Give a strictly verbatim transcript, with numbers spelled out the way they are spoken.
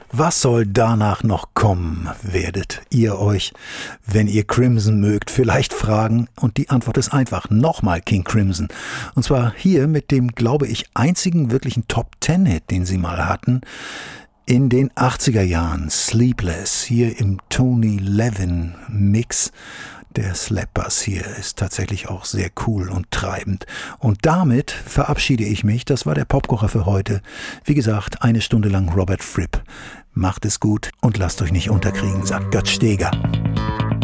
Was soll danach noch kommen, werdet ihr euch, wenn ihr Crimson mögt, vielleicht fragen. Und die Antwort ist einfach, nochmal King Crimson. Und zwar hier mit dem, glaube ich, einzigen wirklichen Top-Ten-Hit, den sie mal hatten. In den achtziger Jahren, Sleepless, hier im Tony Levin Mix. Der Slap-Bass hier ist tatsächlich auch sehr cool und treibend. Und damit verabschiede ich mich. Das war der Popkocher für heute. Wie gesagt, eine Stunde lang Robert Fripp. Macht es gut und lasst euch nicht unterkriegen, sagt Götz Steger.